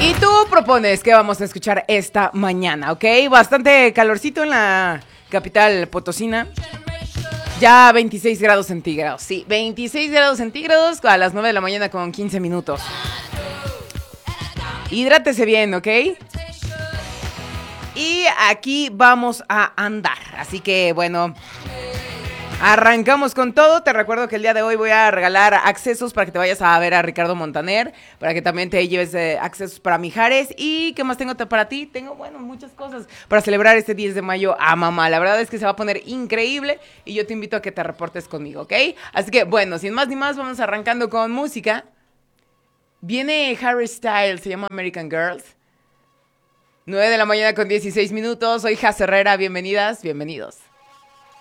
Y tú propones que vamos a escuchar esta mañana, ¿ok? Bastante calorcito en la capital potosina. Ya 26 grados centígrados, sí, 26 grados centígrados a las 9 de la mañana con 15 minutos. Hidrátese bien, ¿ok? Y aquí vamos a andar, así que bueno, arrancamos con todo. Te recuerdo que el día de hoy voy a regalar accesos para que te vayas a ver a Ricardo Montaner, para que también te lleves accesos para Mijares. ¿Y qué más tengo para ti? Tengo, bueno, muchas cosas para celebrar este 10 de mayo a mamá. La verdad es que se va a poner increíble y yo te invito a que te reportes conmigo, ¿ok? Así que bueno, sin más ni más, vamos arrancando con música. Viene Harry Styles, se llama American Girls. 9 de la mañana con 16 minutos. Soy Jaz Herrera, bienvenidas, bienvenidos.